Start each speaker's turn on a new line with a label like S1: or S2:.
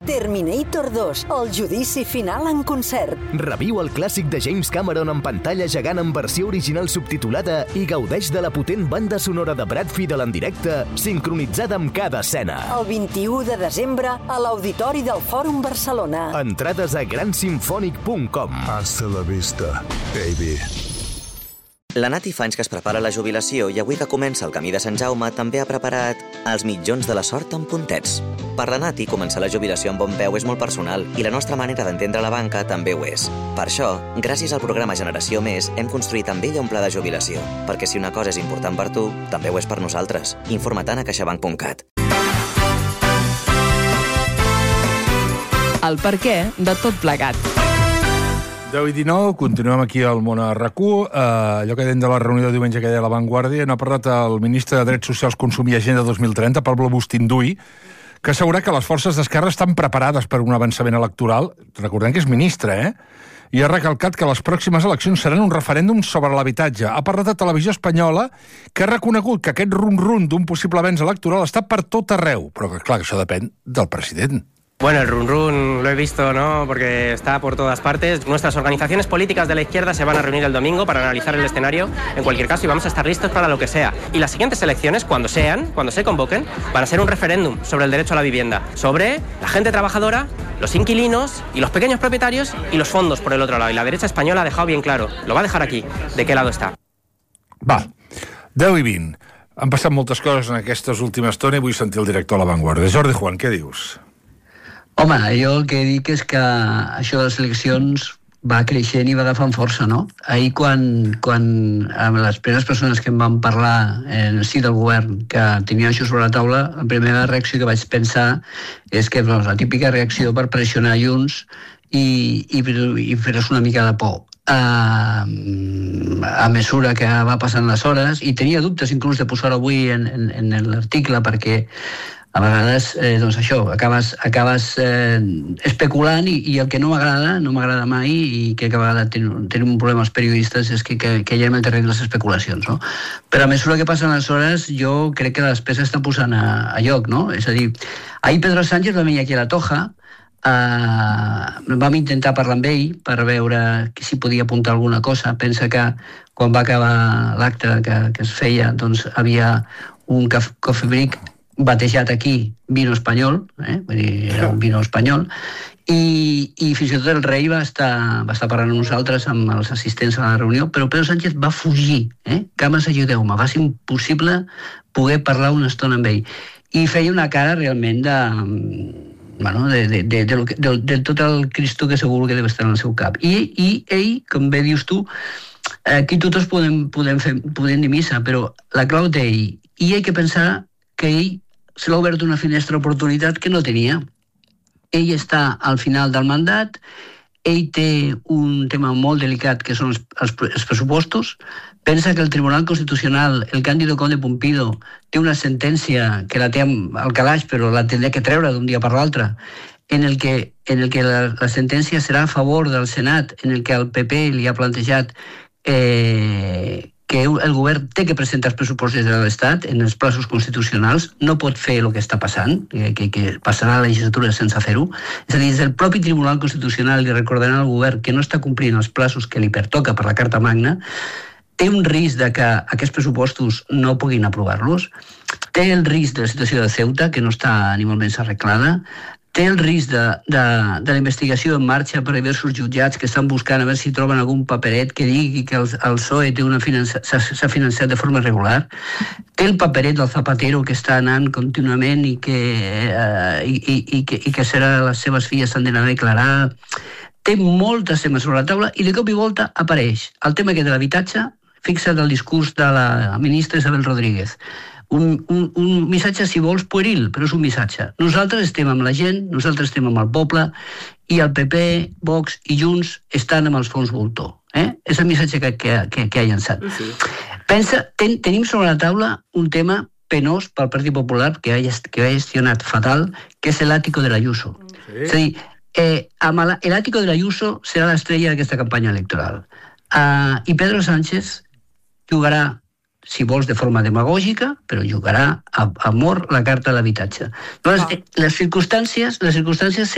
S1: Terminator 2, el judici final en concert.
S2: Reviu el clàssic de James Cameron en pantalla gegant en versió original subtitulada i gaudeix de la potent banda sonora de Brad Fiedel en directe, sincronitzada amb cada escena.
S1: El 21 de desembre a l'Auditori del Fòrum Barcelona.
S2: Entrades a gransimfònic.com.
S3: Hasta la vista, baby.
S4: La Nati fa anys que es prepara la jubilació i avui que comença el camí de Sant Jaume també ha preparat els mitjons de la sort amb puntets. Per la Nati, començar la jubilació amb bon peu és molt personal i la nostra manera d'entendre la banca també ho és. Per això, gràcies al programa Generació Més, hem construït amb ella un pla de jubilació, perquè si una cosa és important per tu, també ho és per nosaltres. Informa-te'n a caixabank.cat.
S5: El perquè de tot plegat.
S6: 10 i 19, continuem aquí al món a RAC1. Allò que dèiem de la reunió de diumenge que deia La Vanguardia, n'ha parlat el ministre de Drets Socials, Consum i Agenda 2030, Pablo Bustinduy, que assegura que les forces d'esquerra estan preparades per un avançament electoral. Recordem que és ministre, I ha recalcat que les pròximes eleccions seran un referèndum sobre l'habitatge. Ha parlat a Televisió Espanyola, que ha reconegut que aquest rum-rum d'un possible avenç electoral està per tot arreu. Però que, clar, que això depèn del president.
S7: Bueno, el run-run lo he visto, ¿no? Porque está por todas partes. Nuestras organizaciones políticas de la izquierda se van a reunir el domingo para analizar el escenario, en cualquier caso, y vamos a estar listos para lo que sea. Y las siguientes elecciones, cuando se convoquen, van a ser un referéndum sobre el derecho a la vivienda, sobre la gente trabajadora, los inquilinos y los pequeños propietarios y los fondos por el otro lado. Y la derecha española ha dejado bien claro, lo va a dejar aquí, de qué lado està.
S6: Va, 10 i 20. Han passat moltes coses en aquestes últimes estones i vull sentir el director a La Vanguardia. Jordi Juan, què dius?
S8: Home, jo el que dic és que això de les eleccions va creixent i va agafant força, no? Ahir, quan amb les primeres persones que em van parlar en el si del govern que tenien això sobre la taula, la primera reacció que vaig pensar és que la típica reacció per pressionar Junts i fer-nos una mica de por. A mesura que va passant les hores, i tenia dubtes inclús de posar avui en l'article perquè a vegades, doncs això, acabes especulant i el que no m'agrada mai i que a vegades tenim un problema els periodistes és que hi ha el terreny de les especulacions, no? Però a mesura que passen les hores jo crec que les peces estan posant a lloc, no? És a dir, ahir Pedro Sánchez va venir aquí a la Toja, vam intentar parlar amb ell per veure si podia apuntar alguna cosa. Pensa que quan va acabar l'acte que es feia, doncs havia un cafebric batejat aquí vino espanyol, vull dir, era un vino espanyol, i fins i tot el rei va estar parlant amb nosaltres, amb els assistents a la reunió, però Pedro Sánchez va fugir, cames ajudeu-me, va ser impossible poder parlar una estona amb ell, i feia una cara realment de tot el Cristo que segur que deu estar en el seu cap. I ell, com bé dius tu, aquí tots podem dir missa, però la clau té ell, i hay que pensar que ell se l'ha obert una finestra d'oportunitat que no tenia. Ell està al final del mandat, ell té un tema molt delicat que són els pressupostos, pensa que el Tribunal Constitucional, el Cándido Conde Pumpido, té una sentència que la té al calaix però la tindrà que treure d'un dia per l'altre, en el que la sentència serà a favor del Senat, en el que el PP li ha plantejat que el govern té que presentar els pressupostos de l'Estat en els plazos constitucionals, no pot fer el que està passant, que passarà la legislatura sense fer-ho. És a dir, des del propi Tribunal Constitucional li recordaran al govern que no està complint els plazos que li pertoca per la Carta Magna, té un risc de que aquests pressupostos no puguin aprovar-los, té el risc de la situació de Ceuta, que no està ni molt menys arreglada, té el risc de la investigació en marxa per diversos jutjats que estan buscant a veure si troben algun paperet que digui que el PSOE s'ha financiat de forma regular, té el paperet del Zapatero que està anant contínuament i que les seves filles s'han d'anar a declarar, té moltes temes sobre la taula i de cop i volta apareix el tema aquest de l'habitatge, fixa't el discurs de la ministra Isabel Rodríguez, un missatge, si vols, pueril, però és un missatge. Nosaltres estem amb la gent, nosaltres estem amb el poble, i el PP, Vox i Junts estan amb els fons voltor. És el missatge que ha llançat. Pensa, tenim sobre la taula un tema penós pel Partit Popular que ha gestionat fatal, que és l'Ático de l'Ayuso. És a dir, l'Ático de l'Ayuso serà l'estrella d'aquesta campanya electoral. I Pedro Sánchez jugarà, si vols de forma demagògica, però jugarà a mort la carta de l'habitatge. Llavors, les circumstàncies